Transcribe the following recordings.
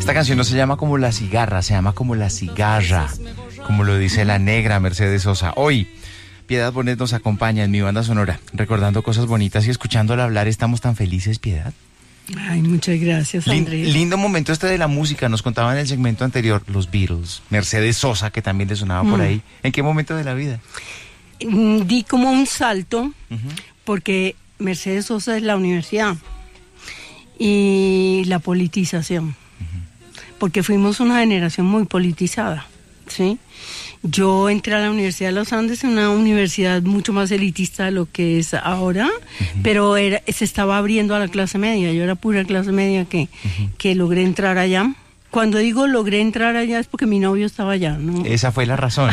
Esta canción no se llama como La Cigarra, se llama como La Cigarra, como lo dice la negra Mercedes Sosa. Hoy, Piedad Bonet nos acompaña en mi banda sonora, recordando cosas bonitas y escuchándola hablar. ¿Estamos tan felices, Piedad? Ay, muchas gracias, Andrés. Lindo momento este de la música. Nos contaba en el segmento anterior los Beatles, Mercedes Sosa, que también le sonaba por ahí. ¿En qué momento de la vida? Di como un salto, porque Mercedes Sosa es la universidad y la politización, porque fuimos una generación muy politizada, ¿sí? Yo entré a la Universidad de los Andes, una universidad mucho más elitista de lo que es ahora, pero se estaba abriendo a la clase media. Yo era pura clase media que logré entrar allá. Cuando digo logré entrar allá es porque mi novio estaba allá, ¿no? Esa fue la razón.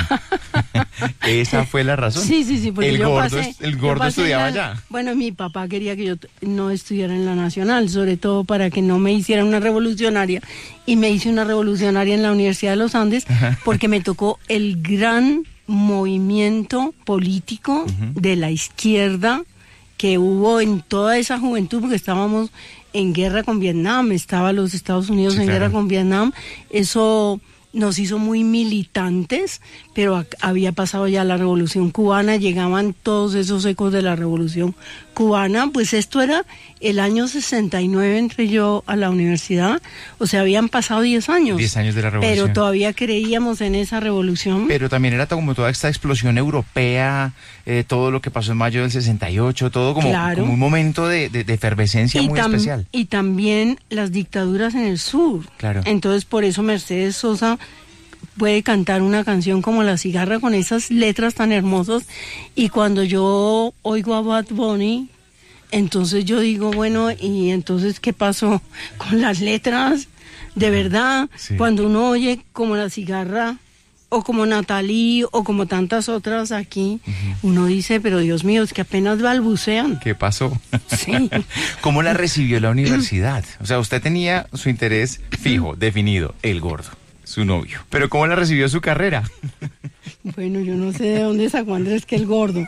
Esa fue la razón. Sí, porque el yo gordo, pasé... El gordo estudiaba allá. Bueno, mi papá quería que yo no estudiara en la Nacional, sobre todo para que no me hiciera una revolucionaria. Y me hice una revolucionaria en la Universidad de los Andes porque me tocó el gran movimiento político de la izquierda que hubo en toda esa juventud, porque estábamos en guerra con Vietnam, estaban los Estados Unidos en guerra con Vietnam. Eso nos hizo muy militantes, pero había pasado ya la Revolución Cubana, llegaban todos esos ecos de la Revolución Cubana. Pues esto era el año 69, entré yo a la universidad, o sea, habían pasado 10 años. 10 años de la Revolución. Pero todavía creíamos en esa revolución. Pero también era como toda esta explosión europea, todo lo que pasó en mayo del 68, todo como un momento de efervescencia muy especial. Y también las dictaduras en el sur. Claro. Entonces, por eso Mercedes Sosa puede cantar una canción como La Cigarra con esas letras tan hermosas, y cuando yo oigo a Bad Bunny, entonces yo digo, bueno, ¿y entonces qué pasó con las letras? De verdad, cuando uno oye como La Cigarra, o como Natalie, o como tantas otras aquí, uno dice, pero Dios mío, es que apenas balbucean. ¿Qué pasó? Sí. ¿Cómo la recibió la universidad? O sea, usted tenía su interés fijo, definido, el gordo, su novio. Pero ¿cómo la recibió su carrera? Bueno, yo no sé de dónde sacó Andrés que el gordo.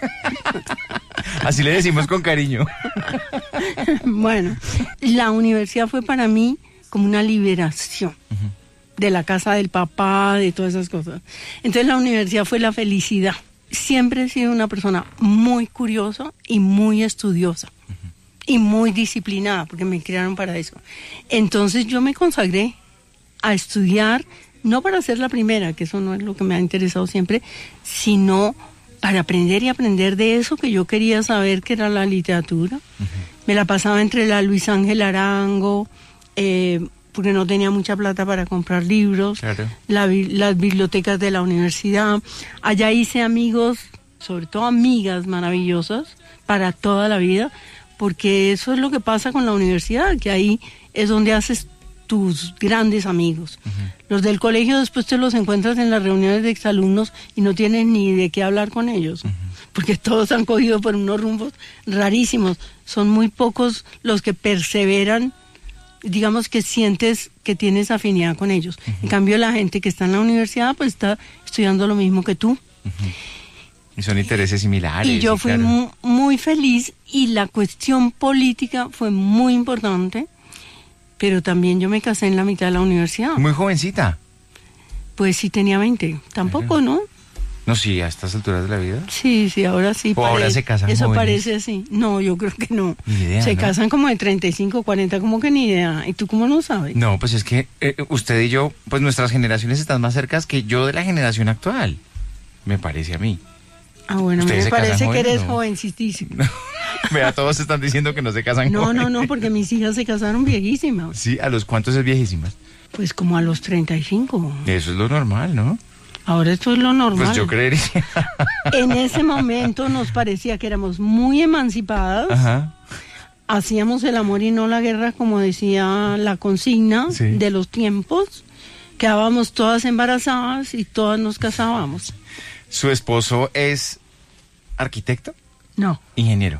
Así le decimos con cariño. Bueno, la universidad fue para mí como una liberación de la casa del papá, de todas esas cosas. Entonces la universidad fue la felicidad. Siempre he sido una persona muy curiosa y muy estudiosa y muy disciplinada, porque me criaron para eso. Entonces yo me consagré a estudiar, no para ser la primera, que eso no es lo que me ha interesado siempre, sino para aprender y aprender de eso que yo quería saber, que era la literatura. Me la pasaba entre la Luis Ángel Arango, porque no tenía mucha plata para comprar libros, las bibliotecas de la universidad. Allá hice amigos, sobre todo amigas maravillosas, para toda la vida, porque eso es lo que pasa con la universidad, que ahí es donde haces tus grandes amigos. Los del colegio después te los encuentras en las reuniones de exalumnos y no tienes ni de qué hablar con ellos, porque todos han cogido por unos rumbos rarísimos. Son muy pocos los que perseveran, digamos, que sientes que tienes afinidad con ellos. En cambio, la gente que está en la universidad pues está estudiando lo mismo que tú. Y son intereses similares. Y yo fui muy feliz, y la cuestión política fue muy importante. Pero también yo me casé en la mitad de la universidad. Muy jovencita. Pues sí, tenía 20. Tampoco, ¿no? No, sí, a estas alturas de la vida. Sí, ahora sí. O ahora se casan eso jóvenes. Parece así. No, yo creo que no. Ni idea, se ¿no? casan como de 35, 40, como que ni idea. ¿Y tú cómo no sabes? No, pues es que usted y yo, pues nuestras generaciones están más cercas que yo de la generación actual. Me parece a mí. Ah, bueno, me parece que eres jovencitísimo. No. Vea, todos están diciendo que no se casan jóvenes. No, porque mis hijas se casaron viejísimas. Sí, ¿a los cuántos es viejísimas? Pues como a los 35. Eso es lo normal, ¿no? Ahora esto es lo normal. Pues yo creería. En ese momento nos parecía que éramos muy emancipadas. Hacíamos el amor y no la guerra, como decía la consigna de los tiempos. Quedábamos todas embarazadas y todas nos casábamos. ¿Su esposo es arquitecto? No. Ingeniero.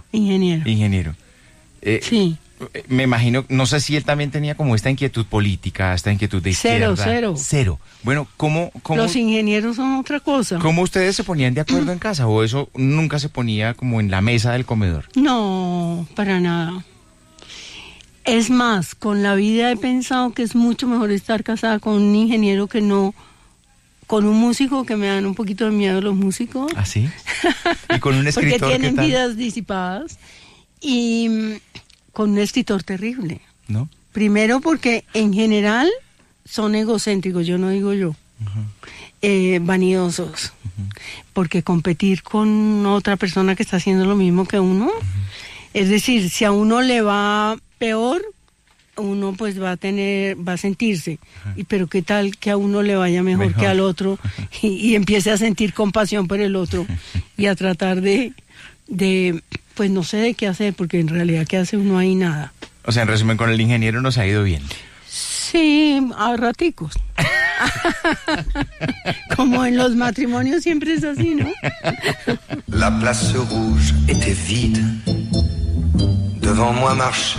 Sí. Me imagino, no sé si él también tenía como esta inquietud política, esta inquietud de izquierda. Cero. Bueno, ¿cómo? Los ingenieros son otra cosa. ¿Cómo ustedes se ponían de acuerdo en casa? ¿O eso nunca se ponía como en la mesa del comedor? No, para nada. Es más, con la vida he pensado que es mucho mejor estar casada con un ingeniero que no con un músico, que me dan un poquito de miedo los músicos. ¿Ah, sí? Y con un escritor, porque tienen ¿qué tal? vidas disipadas. Y con un escritor terrible. ¿No? Primero porque en general son egocéntricos, yo no digo yo. Vanidosos. Porque competir con otra persona que está haciendo lo mismo que uno, es decir, si a uno le va peor, uno pues va a sentirse, pero qué tal que a uno le vaya mejor que al otro y empiece a sentir compasión por el otro y a tratar de pues no sé de qué hacer, porque en realidad qué hace uno ahí, nada. O sea, en resumen, con el ingeniero nos ha ido bien. Sí, a raticos. Como en los matrimonios siempre es así, ¿no? La place rouge était vide. Devant moi marchait